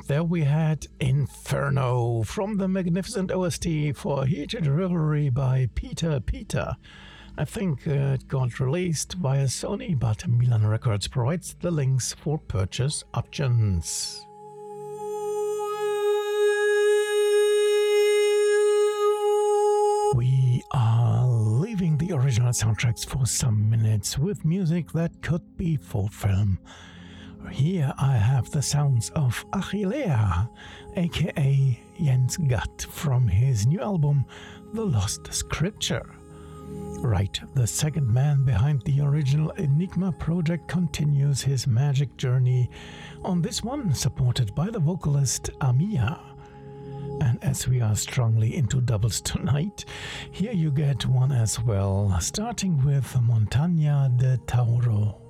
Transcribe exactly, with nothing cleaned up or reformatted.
there we had Inferno from the magnificent O S T for Heated Revelry by Peter Peter. I think uh, it got released via Sony, but Milan Records provides the links for purchase options. We are leaving the original soundtracks for some minutes with music that could be for film. Here I have the sounds of Achillea, aka Jens Gatt, from his new album The Lost Scripture. Right, the second man behind the original Enigma project continues his magic journey, on this one supported by the vocalist Amiya. And as we are strongly into doubles tonight, here you get one as well, starting with Montaña de Tauro.